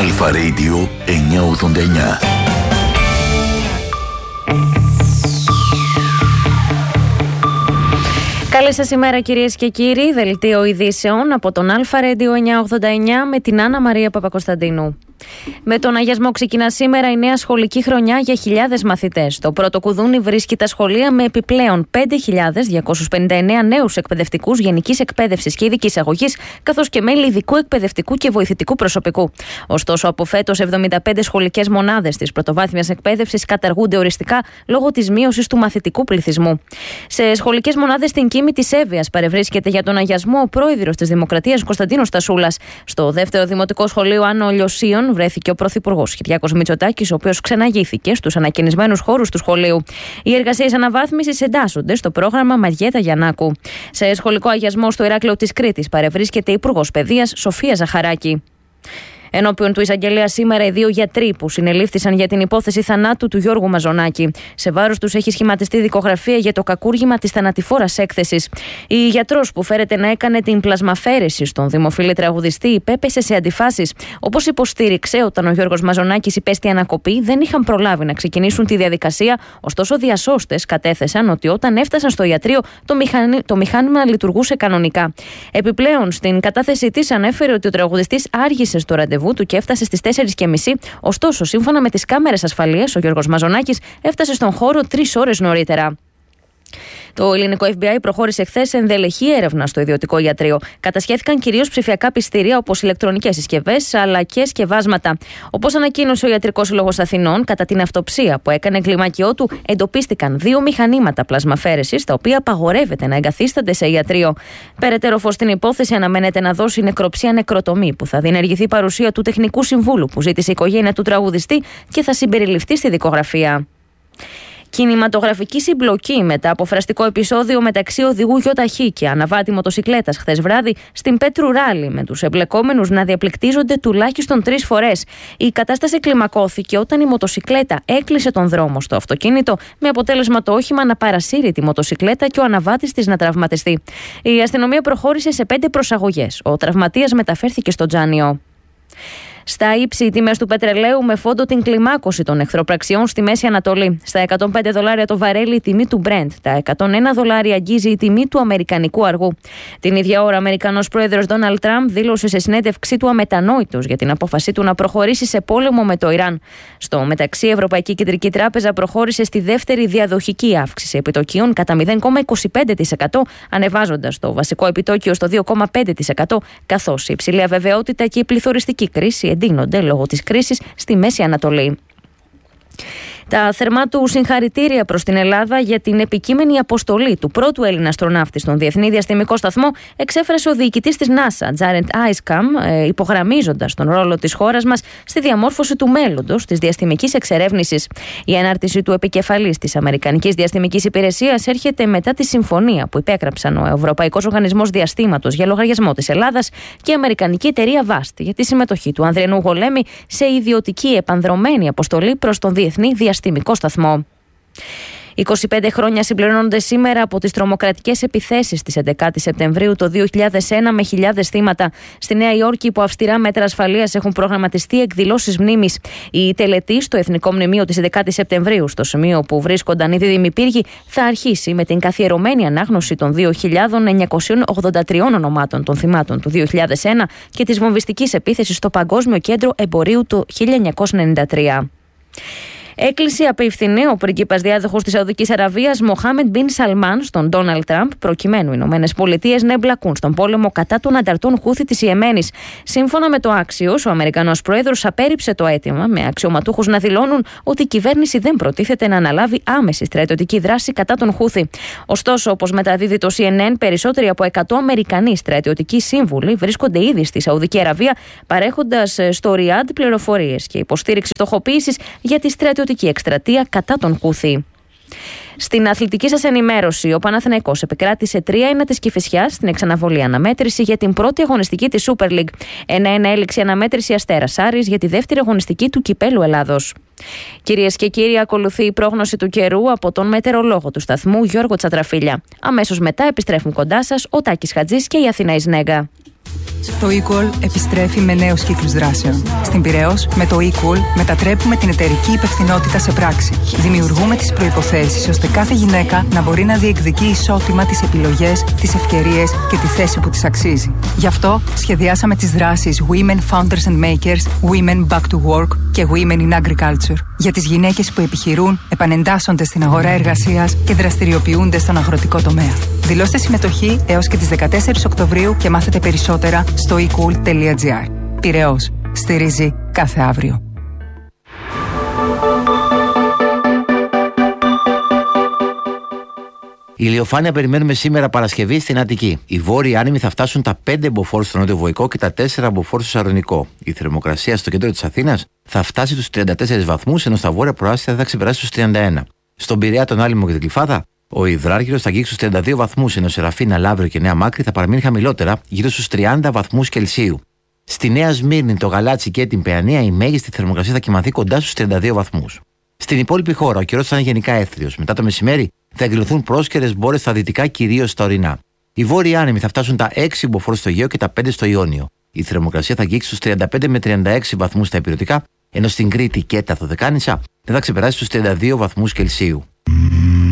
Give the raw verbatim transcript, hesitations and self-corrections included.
Αλφα Radio εννιακόσια ογδόντα εννιά. Καλή σας ημέρα κυρίες και κύριοι, δελτίο ειδήσεων από τον Αλφα Radio εννιακόσια ογδόντα εννιά με την Άννα Μαρία Παπακοσταντίνου. Με τον αγιασμό ξεκινά σήμερα η νέα σχολική χρονιά για χιλιάδες μαθητές. Το πρώτο κουδούνι βρίσκει τα σχολεία με επιπλέον πέντε χιλιάδες διακόσιους πενήντα εννέα νέους εκπαιδευτικούς γενικής εκπαίδευσης και ειδικής αγωγής, καθώς και μέλη ειδικού εκπαιδευτικού και βοηθητικού προσωπικού. Ωστόσο, από φέτος, εβδομήντα πέντε σχολικές μονάδες της πρωτοβάθμιας εκπαίδευσης καταργούνται οριστικά λόγω της μείωσης του μαθητικού πληθυσμού. Σε σχολικές μονάδες στην Κίμη της Εύβοιας παρευρίσκεται για τον αγιασμό ο πρόεδρος της Δημοκρατίας Κωνσταντίνος Στασούλας. Στο δεύτερο δημοτικό σχολείο Άνω Λιωσίων βρέθηκε ο πρωθυπουργός Κυριάκος Μητσοτάκης, ο οποίος ξαναγήθηκε στους ανακαινισμένους χώρους του σχολείου. Οι εργασίες αναβάθμισης εντάσσονται στο πρόγραμμα Μαριέτα Γιαννάκου. Σε σχολικό αγιασμό στο Ηράκλειο της Κρήτης παρευρίσκεται η Υπουργός Παιδείας Σοφία Ζαχαράκη. Ενώπιον του εισαγγελέα σήμερα οι δύο γιατροί που συνελήφθησαν για την υπόθεση θανάτου του Γιώργου Μαζονάκη. Σε βάρος τους έχει σχηματιστεί δικογραφία για το κακούργημα της θανατηφόρας έκθεσης. Η γιατρός που φέρεται να έκανε την πλασμαφέρεση στον δημοφιλή τραγουδιστή υπέπεσε σε αντιφάσεις. Όπως υποστήριξε, όταν ο Γιώργος Μαζονάκης υπέστη ανακοπή, δεν είχαν προλάβει να ξεκινήσουν τη διαδικασία. Ωστόσο, διασώστες κατέθεσαν ότι όταν έφτασαν στο ιατρείο, το, μηχανή, το μηχάνημα λειτουργούσε κανονικά. Επιπλέον, στην κατάθεσή της ανέφερε ότι ο τραγουδιστής άργησε στο ραντεβού του και έφτασε στις τέσσερις και μισή. Ωστόσο, σύμφωνα με τις κάμερες ασφαλείας, ο Γιώργος Μαζονάκης έφτασε στον χώρο τρεις ώρες νωρίτερα. Το ελληνικό εφ μπι άι προχώρησε χθες σε ενδελεχή έρευνα στο ιδιωτικό ιατρείο. Κατασχέθηκαν κυρίως ψηφιακά πιστήρια όπως ηλεκτρονικές συσκευές αλλά και σκευάσματα. Όπως ανακοίνωσε ο Ιατρικός Σύλλογος Αθηνών, κατά την αυτοψία που έκανε κλιμάκιό του, εντοπίστηκαν δύο μηχανήματα πλασμαφέρεσης, τα οποία απαγορεύεται να εγκαθίστανται σε ιατρείο. Περαιτέρω φως στην υπόθεση αναμένεται να δώσει νεκροψία νεκροτομή, που θα διενεργηθεί παρουσία του τεχνικού συμβούλου που ζήτησε η οικογένεια του τραγουδιστή και θα συμπεριληφθεί στη δικογραφία. Κινηματογραφική συμπλοκή μετά από φραστικό επεισόδιο μεταξύ οδηγού γιοταχή και αναβάτη μοτοσικλέτας χθες βράδυ στην Πέτρου Ράλι, με τους εμπλεκόμενους να διαπληκτίζονται τουλάχιστον τρεις φορές. Η κατάσταση κλιμακώθηκε όταν η μοτοσικλέτα έκλεισε τον δρόμο στο αυτοκίνητο, με αποτέλεσμα το όχημα να παρασύρει τη μοτοσικλέτα και ο αναβάτης της να τραυματιστεί. Η αστυνομία προχώρησε σε πέντε προσαγωγές. Ο τραυματίας μεταφέρθηκε στο Τζάνιο. Στα ύψη, οι τιμές του πετρελαίου με φόντο την κλιμάκωση των εχθροπραξιών στη Μέση Ανατολή. Στα εκατόν πέντε δολάρια το βαρέλι η τιμή του Brent. Τα εκατόν ένα δολάρια αγγίζει η τιμή του αμερικανικού αργού. Την ίδια ώρα, ο Αμερικανός πρόεδρος Ντόναλντ Τραμπ δήλωσε σε συνέντευξή του αμετανόητος για την απόφασή του να προχωρήσει σε πόλεμο με το Ιράν. Στο μεταξύ, η Ευρωπαϊκή Κεντρική Τράπεζα προχώρησε στη δεύτερη διαδοχική αύξηση επιτοκίων κατά μηδέν κόμμα είκοσι πέντε τοις εκατό, ανεβάζοντας το βασικό επιτόκιο στο δύο κόμμα πέντε τοις εκατό, καθώς η υψηλή αβεβαιότητα και η πληθωριστική κρίση εντείνονται λόγω της κρίσης στη Μέση Ανατολή. Τα θερμά του συγχαρητήρια προς την Ελλάδα για την επικείμενη αποστολή του πρώτου Έλληνα αστροναύτη στον Διεθνή Διαστημικό Σταθμό εξέφρασε ο διοικητής της NASA, Τζάρεντ Άισκαμ, υπογραμμίζοντας τον ρόλο της χώρας μας στη διαμόρφωση του μέλλοντος της διαστημικής εξερεύνησης. Η ανάρτηση του επικεφαλής της Αμερικανικής Διαστημικής Υπηρεσίας έρχεται μετά τη συμφωνία που υπέγραψαν ο Ευρωπαϊκός Οργανισμός Διαστήματος για λογαριασμό της Ελλάδας και η Αμερικανική εταιρεία Βάστ για τη συμμετοχή του Ανδριανού Γολέμη σε ιδιωτική επανδρωμένη αποστολή προς τον Διεθνή Διαστημικό Σταθμό. είκοσι πέντε χρόνια συμπληρώνονται σήμερα από τις τρομοκρατικές επιθέσεις της έντεκα Σεπτεμβρίου το δύο χιλιάδες ένα με χιλιάδες θύματα. Στη Νέα Υόρκη, υπό αυστηρά μέτρα ασφαλείας, έχουν προγραμματιστεί εκδηλώσεις μνήμης. Η τελετή στο Εθνικό Μνημείο της έντεκα Σεπτεμβρίου, στο σημείο που βρίσκονταν οι δίδυμοι πύργοι, θα αρχίσει με την καθιερωμένη ανάγνωση των δύο χιλιάδες εννιακόσιων ογδόντα τριών ονομάτων των θυμάτων του δύο χιλιάδες ένα και της βομβιστικής επίθεσης στο Παγκόσμιο Κέντρο Εμπορίου το χίλια εννιακόσια ενενήντα τρία. Έκκληση απευθυνεί ο πριγκίπας διάδοχος της Σαουδικής Αραβίας Μοχάμεντ Μπιν Σαλμάν στον Ντόναλντ Τραμπ, προκειμένου οι Ηνωμένες Πολιτείες να εμπλακούν στον πόλεμο κατά των ανταρτών Χούθη της Ιεμένης. Σύμφωνα με το Axios, ο Αμερικανός πρόεδρος απέρριψε το αίτημα, με αξιωματούχους να δηλώνουν ότι η κυβέρνηση δεν προτίθεται να αναλάβει άμεση στρατιωτική δράση κατά των Χούθη. Ωστόσο, όπως μεταδίδει το σι εν εν, περισσότεροι από εκατό Αμερικανοί στρατιωτικοί σύμβουλοι βρίσκονται ήδη στη Σαουδική Αραβία, παρέχοντας στο Ριάντ πληροφορίες και υποστήριξη στοχοποίησης για τη στρατιωτική εκστρατεία κατά τον Χούθη. Στην αθλητική σας ενημέρωση, ο Παναθηναϊκός επικράτησε τρία ένα της Κηφισιάς στην εξαναβολή αναμέτρηση για την πρώτη αγωνιστική της Super League. ένα ένα έληξε αναμέτρηση Αστέρας Άρης για τη δεύτερη αγωνιστική του Κυπέλου Ελλάδος. Κυρίες και κύριοι, ακολουθεί η πρόγνωση του καιρού από τον μετεωρολόγο του σταθμού Γιώργο Τσατραφίλια. Αμέσως μετά επιστρέφουν κοντά σας ο Τάκης Χατζής και η Αθηνά Ισνέγκα. Το Equal επιστρέφει με νέους κύκλους δράσεων. Στην Πειραιώς, με το Equal μετατρέπουμε την εταιρική υπευθυνότητα σε πράξη. Δημιουργούμε τις προϋποθέσεις ώστε κάθε γυναίκα να μπορεί να διεκδικεί ισότιμα τις επιλογές, τις ευκαιρίες και τη θέση που της αξίζει. Γι' αυτό σχεδιάσαμε τις δράσεις Women Founders and Makers, Women Back to Work και Women in Agriculture για τις γυναίκες που επιχειρούν, επανεντάσσονται στην αγορά εργασίας και δραστηριοποιούνται στον αγροτικό τομέα. Δηλώστε συμμετοχή έως και τις δεκατέσσερις Οκτωβρίου και μάθετε περισσότερα στο e cool τελεία gr. Πειραιώς. Στηρίζει κάθε αύριο. Η ηλιοφάνεια περιμένουμε σήμερα Παρασκευή στην Αττική. Οι βόρειοι άνεμοι θα φτάσουν τα πέντε μποφόρ στο νότιο-βοϊκό και τα τέσσερα μποφόρ στο Σαρονικό. Η θερμοκρασία στο κέντρο της Αθήνας θα φτάσει τους τριάντα τέσσερις βαθμούς, ενώ στα βόρεια προάστια θα ξεπεράσει τους τριάντα ένα. Στον Πειραιά, τον Άλυμο και την Κλιφάδα, ο Υδράργυρος θα αγγίξει στους τριάντα δύο βαθμούς, ενώ Σεραφίνα, Λαύριο και Νέα Μάκρη θα παραμείνει χαμηλότερα, γύρω στους τριάντα βαθμούς Κελσίου. Στη Νέα Σμύρνη, το Γαλάτσι και την Παιανία, η μέγιστη θερμοκρασία θα κοιμαθεί κοντά στους τριάντα δύο βαθμούς. Στην υπόλοιπη χώρα, ο καιρός θα είναι γενικά έθριος. Μετά το μεσημέρι θα εκδηλωθούν πρόσκαιρες μπόρες στα δυτικά, κυρίως στα ορεινά. Οι βόρειοι άνεμοι θα φτάσουν τα έξι μποφόρ στο Αιγαίο και τα πέντε στο Ιόνιο. Η θερμοκρασία θα αγγίξει στους τριάντα πέντε με τριάντα έξι βαθμούς στα ηπειρωτικά, ενώ στην Κρήτη και τα Δωδεκάνησα δεν θα ξεπεράσει τους τριάντα δύο βαθμούς Κελσίου.